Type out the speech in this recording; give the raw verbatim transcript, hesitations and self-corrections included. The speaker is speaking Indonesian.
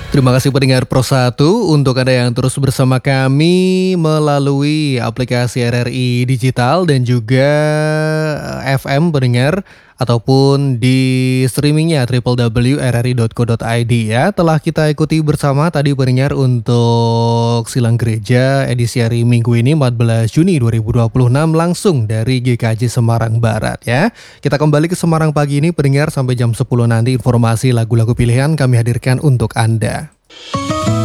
Terima kasih pendengar Pro satu untuk Anda yang terus bersama kami melalui aplikasi R R I Digital dan juga eh, F M pendengar ataupun di streamingnya w w w titik r r i titik co titik i d ya. Telah kita ikuti bersama tadi pendengar untuk Silang Gereja edisi hari Minggu ini empat belas Juni dua ribu dua puluh enam langsung dari G K J Semarang Barat ya. Kita kembali ke Semarang pagi ini pendengar sampai jam sepuluh nanti informasi lagu-lagu pilihan kami hadirkan untuk Anda.